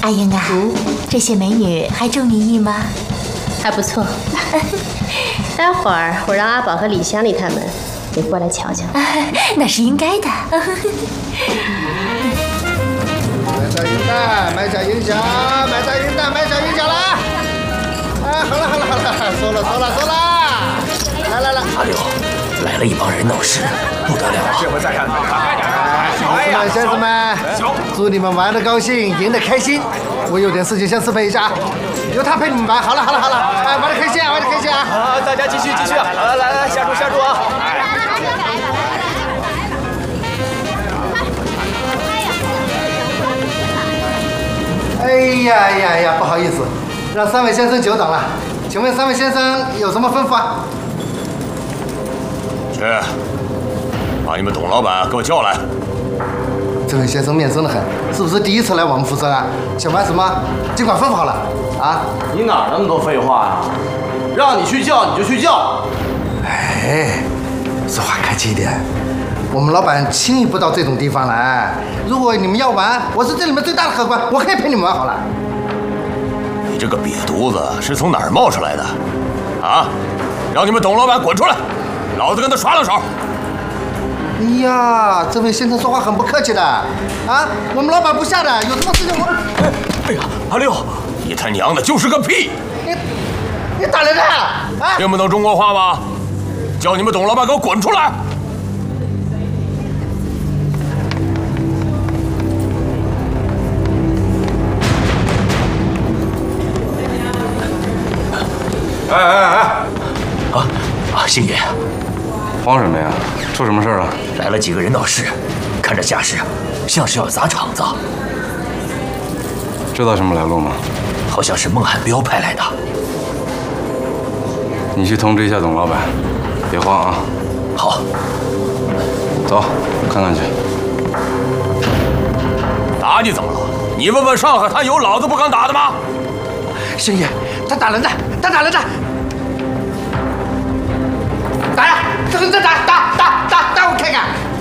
阿英啊，这些美女还中你意吗？ 还不错。待会儿我让阿宝和李香丽他们也过来瞧瞧。 那是应该的。 买下银蛋，买下银虾，买下银蛋，买下银虾了。好了，收了。来， 阿六，来了一帮人闹事，不得了啊！ 这回再看， 先生们，祝你们玩得高兴，赢得开心。我有点事情想支配一下，由他陪你们玩。好了，玩得开心啊！ 好，大家继续，来，下注啊！ 哎呀，不好意思，让3位先生久等了。请问3位先生有什么吩咐啊？ 去，把你们董老板给我叫来。 这位先生面生得很，是不是第一次来我们福生啊？想玩什么，尽管吩咐好了啊！ 你哪那么多废话呀？让你去叫你就去叫。 哎，说话客气一点。我们老板轻易不到这种地方来。如果你们要玩，我是这里面最大的客官，我可以陪你们玩好了。 你这个瘪犊子是从哪儿冒出来的？啊！让你们董老板滚出来，老子跟他耍两手。 哎呀，这位先生说话很不客气的啊！我们老板不下的，有什么事情我…… 哎呀，阿六，你他娘的就是个屁！ 你打人的啊！ 听不懂中国话吗？叫你们董老板给我滚出来！ 哎！ 星爷， 慌什么呀？出什么事了？ 来了几个人闹事，看这架势，像是要砸场子。 知道什么来路吗？ 好像是孟汉彪派来的。 你去通知一下董老板，别慌啊。 好， 走，看看去。 打你怎么了？你问问上海滩有老子不敢打的吗？ 星爷，他打人的！打呀！这人在打，我看看。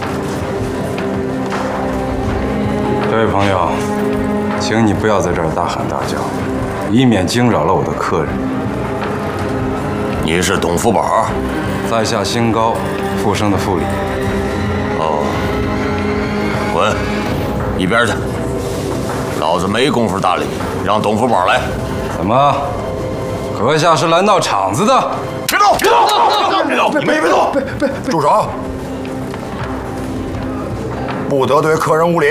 这位朋友，请你不要在这儿大喊大叫，以免惊扰了我的客人。 你是董福宝， 在下姓高，富生的富里。 哦，滚一边去！老子没工夫搭理你，让董福宝来。 怎么？阁下是来闹场子的？ 别动！你们也别动！ 住手！不得对客人无礼。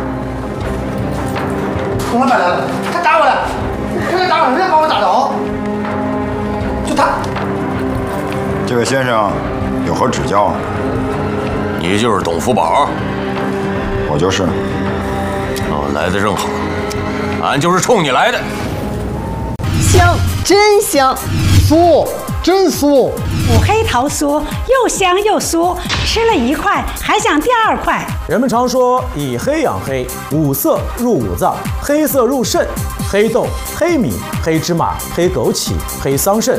董老板来了，他打我了，客人打我，人家把我打倒。就他。 这位先生有何指教？ 你就是董福宝？ 我就是。 哦，来的正好，俺就是冲你来的。 香，真香！ 酥，真酥！ 五黑桃酥又香又酥，吃了1块还想第2块。 人们常说以黑养黑，五色入五脏，黑色入肾，黑豆、黑米、黑芝麻、黑枸杞、黑桑葚